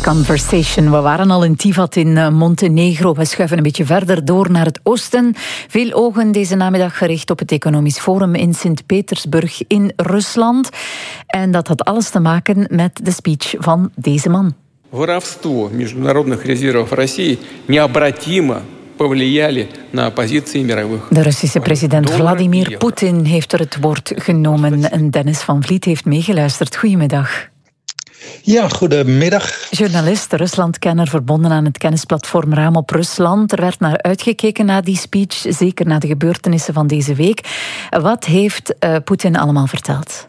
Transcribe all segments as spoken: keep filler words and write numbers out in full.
Conversation. We waren al in Tivat in Montenegro. We schuiven een beetje verder door naar het oosten. Veel ogen deze namiddag gericht op het Economisch Forum in Sint-Petersburg in Rusland. En dat had alles te maken met de speech van deze man. Воровство международных резервов России необратимо повлияли на позиции мировых. De Russische president Vladimir Poetin heeft er het woord genomen. En Dennis van Vliet heeft meegeluisterd. Goedemiddag. Ja, goedemiddag. Journalist, Ruslandkenner, verbonden aan het kennisplatform Raam op Rusland. Er werd naar uitgekeken na die speech, zeker na de gebeurtenissen van deze week. Wat heeft uh, Poetin allemaal verteld?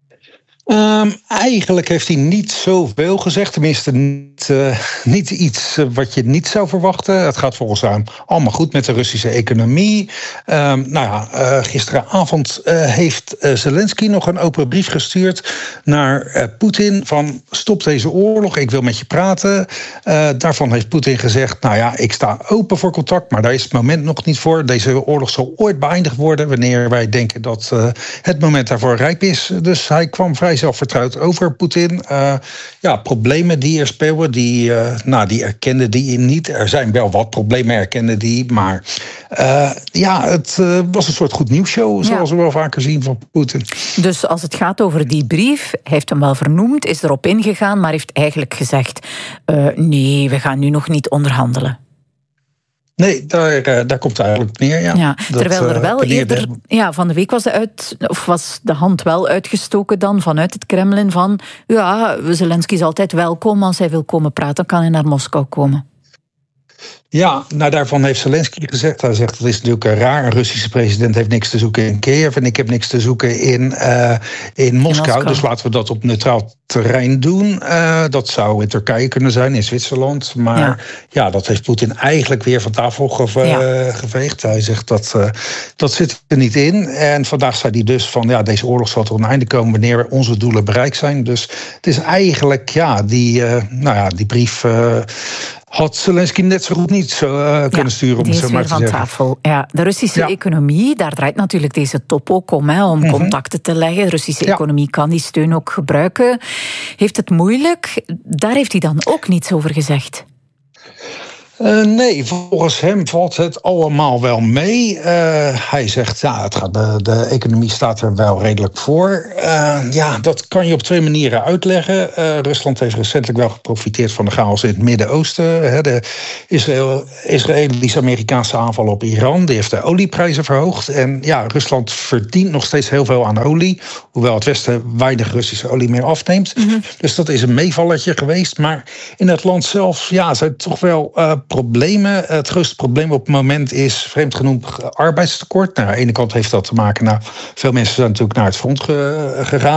Um, eigenlijk heeft hij niet zoveel gezegd. Tenminste, niet, uh, niet iets wat je niet zou verwachten. Het gaat volgens hem allemaal goed met de Russische economie. Um, nou ja, uh, gisteravond uh, heeft uh, Zelensky nog een open brief gestuurd naar uh, Poetin van stop deze oorlog, ik wil met je praten. Uh, daarvan heeft Poetin gezegd, nou ja, ik sta open voor contact, maar daar is het moment nog niet voor. Deze oorlog zal ooit beëindigd worden wanneer wij denken dat uh, het moment daarvoor rijp is. Dus hij kwam vrij zelfvertrouwd over Poetin. Uh, ja, problemen die er speelden, die, uh, nou, die erkende die niet. Er zijn wel wat problemen, erkende die. Maar uh, ja, het uh, was een soort goed nieuwsshow, zoals ja. we wel vaker zien van Poetin. Dus als het gaat over die brief, hij heeft hem wel vernoemd, is erop ingegaan, maar heeft eigenlijk gezegd, uh, nee, we gaan nu nog niet onderhandelen. Nee, daar, daar komt het eigenlijk neer, ja. ja terwijl dat, er wel uh, eerder... Ja, van de week was de, uit, of was de hand wel uitgestoken dan vanuit het Kremlin van... Ja, Zelensky is altijd welkom. Als hij wil komen praten, kan hij naar Moskou komen. Ja, nou daarvan heeft Zelensky gezegd. Hij zegt, dat is natuurlijk raar. Een Russische president heeft niks te zoeken in Kiev en ik heb niks te zoeken in, uh, in, Moskou. in Moskou. Dus laten we dat op neutraal terrein doen. Uh, dat zou in Turkije kunnen zijn, in Zwitserland. Maar ja, ja dat heeft Poetin eigenlijk weer van tafel geve- ja. geveegd. Hij zegt, dat, uh, dat zit er niet in. En vandaag zei hij dus van, ja, deze oorlog zal tot een einde komen wanneer onze doelen bereikt zijn. Dus het is eigenlijk, ja, die, uh, nou ja, die brief... Uh, had Zelensky net zo goed niet zo, uh, kunnen ja, sturen, om het zo maar te zeggen. Tafel. Ja, de Russische ja. economie, daar draait natuurlijk deze top ook om, hè, om mm-hmm. contacten te leggen. De Russische ja. economie kan die steun ook gebruiken. Heeft het moeilijk? Daar heeft hij dan ook niets over gezegd. Uh, nee, volgens hem valt het allemaal wel mee. Uh, hij zegt, ja, het gaat, de, de economie staat er wel redelijk voor. Uh, ja, dat kan je op twee manieren uitleggen. Uh, Rusland heeft recentelijk wel geprofiteerd van de chaos in het Midden-Oosten. Hè, de Israël, Israëlisch-Amerikaanse aanval op Iran, die heeft de olieprijzen verhoogd. En ja, Rusland verdient nog steeds heel veel aan olie, hoewel het Westen weinig Russische olie meer afneemt. Mm-hmm. Dus dat is een meevalletje geweest. Maar in het land zelf, ja, zijn toch wel... Uh, problemen. Het grootste probleem op het moment is, vreemd genoemd, arbeidstekort. Nou, aan de ene kant heeft dat te maken, nou, veel mensen zijn natuurlijk naar het front ge- gegaan.